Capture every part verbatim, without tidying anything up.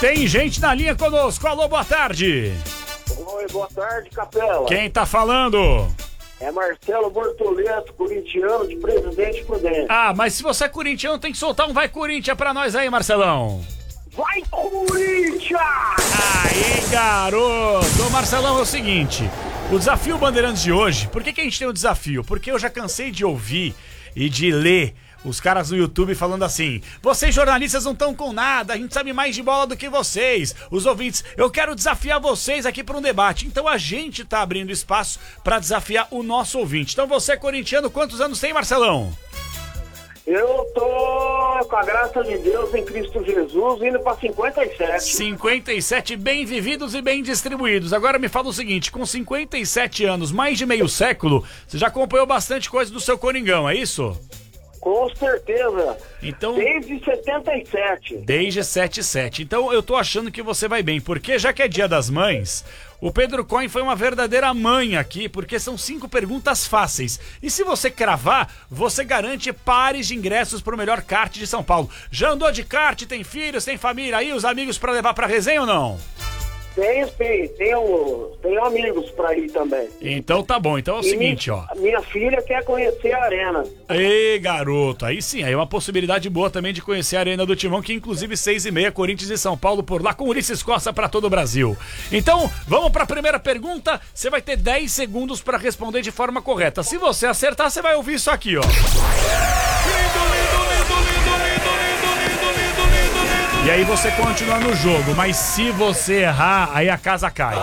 Tem gente na linha conosco. Alô, boa tarde. Oi, boa tarde, Capela. Quem tá falando? É Marcelo Bortoleto, corintiano de Presidente Prudente. Ah, mas se você é corintiano, tem que soltar um Vai Corinthians pra nós aí, Marcelão. Vai, Corinthians! Aí, garoto! Ô, Marcelão, é o seguinte, o desafio Bandeirantes de hoje, por que que a gente tem um desafio? Porque eu já cansei de ouvir e de ler os caras no YouTube falando assim: vocês jornalistas não estão com nada, a gente sabe mais de bola do que vocês. Os ouvintes, eu quero desafiar vocês aqui para um debate. Então a gente tá abrindo espaço para desafiar o nosso ouvinte. Então você, corintiano, quantos anos tem, Marcelão? Eu tô, com a graça de Deus, em Cristo Jesus, indo pra cinquenta e sete. cinquenta e sete bem vividos e bem distribuídos. Agora me fala o seguinte, com cinquenta e sete anos, mais de meio século, você já acompanhou bastante coisa do seu Coringão, é isso? Com certeza. Então, desde setenta e sete. Desde setenta e sete. Então eu tô achando que você vai bem, porque já que é Dia das Mães, o Pedro Coin foi uma verdadeira mãe aqui, porque são cinco perguntas fáceis. E se você cravar, você garante pares de ingressos pro melhor kart de São Paulo. Já andou de kart, tem filhos, tem família aí, os amigos pra levar pra resenha ou não? Tenho, tenho, tenho, tenho amigos pra ir também. Então tá bom, então é o e seguinte, minha, ó. Minha filha quer conhecer a arena. Ei, garoto, aí sim, aí é uma possibilidade boa também de conhecer a Arena do Timão, que inclusive seis e meia, Corinthians e São Paulo por lá, com Ulisses Costa pra todo o Brasil. Então, vamos pra primeira pergunta, você vai ter dez segundos pra responder de forma correta. Se você acertar, você vai ouvir isso aqui, ó. Lindo, lindo, lindo, lindo, lindo, lindo, lindo, lindo, lindo, lindo. E aí você continua no jogo, mas se você errar, aí a casa cai.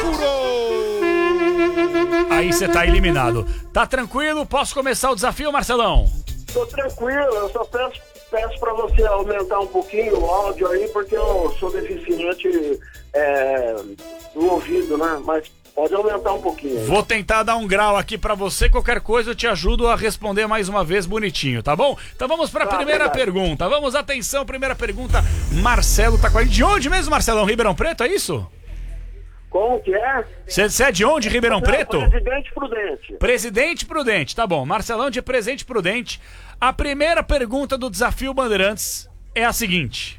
Aí você tá eliminado. Tá tranquilo? Posso começar o desafio, Marcelão? Tô tranquilo, eu só peço, peço pra você aumentar um pouquinho o áudio aí, porque eu sou deficiente é, do ouvido, né? Mas pode aumentar um pouquinho aí. Vou tentar dar um grau aqui pra você, qualquer coisa eu te ajudo a responder mais uma vez bonitinho, tá bom? Então vamos pra Tá, primeira verdade. pergunta. Vamos, atenção, primeira pergunta. Marcelo tá com a gente. De onde mesmo, Marcelão? Ribeirão Preto, é isso? Como que é? Você é de onde, Ribeirão Não, Preto? Presidente Prudente. Presidente Prudente, tá bom. Marcelão de Presidente Prudente. A primeira pergunta do Desafio Bandeirantes é a seguinte: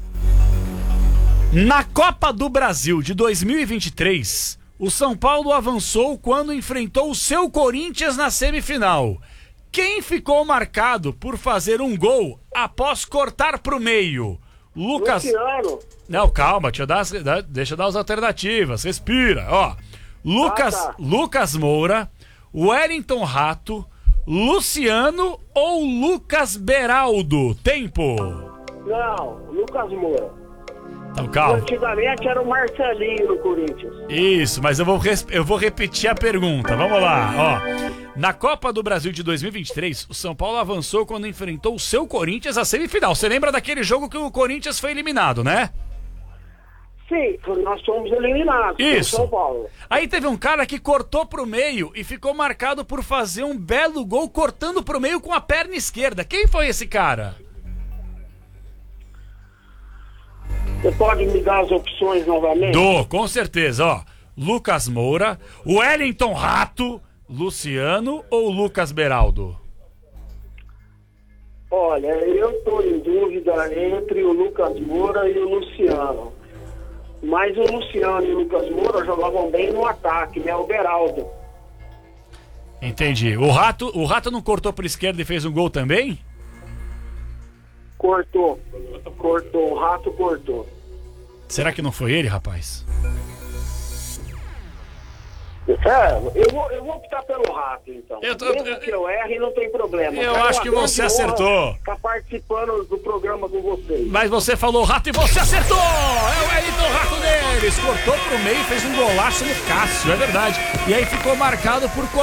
na Copa do Brasil de dois mil e vinte e três, o São Paulo avançou quando enfrentou o seu Corinthians na semifinal. Quem ficou marcado por fazer um gol após cortar pro meio? Lucas... Luciano. Não, calma, deixa eu dar, as- dá- deixa eu dar as alternativas. Respira, ó. Lucas, Ah, tá. Lucas Moura, Wellington Rato, Luciano ou Lucas Beraldo? Tempo. Não, Lucas Moura. Então, calma. Antigamente era o Marcelinho no Corinthians. Isso, mas eu vou, res- eu vou repetir a pergunta. Vamos lá, ó. Na Copa do Brasil de dois mil e vinte e três, o São Paulo avançou quando enfrentou o seu Corinthians na semifinal. Você lembra daquele jogo que o Corinthians foi eliminado, né? Sim, nós fomos eliminados Isso. pelo São Paulo. Aí teve um cara que cortou pro meio e ficou marcado por fazer um belo gol cortando pro meio com a perna esquerda. Quem foi esse cara? Você pode me dar as opções novamente? Dou, com certeza, ó. Lucas Moura, Wellington Rato, Luciano ou Lucas Beraldo? Olha, eu tô em dúvida entre o Lucas Moura e o Luciano. Mas o Luciano e o Lucas Moura jogavam bem no ataque, né? O Beraldo. Entendi. O Rato, o Rato não cortou pra esquerda e fez um gol também? Cortou. Cortou. O Rato cortou. Será que não foi ele, rapaz? É, eu vou, eu vou optar pelo Rato, então. Eu tô- Mesmo eu- que eu erre, não tem problema. Eu É acho uma que grande você honra acertou. Estar participando do programa com vocês. Mas você falou Rato e você acertou! É o Wellington Rato deles! Cortou pro meio e fez um golaço no Cássio, é verdade. E aí ficou marcado por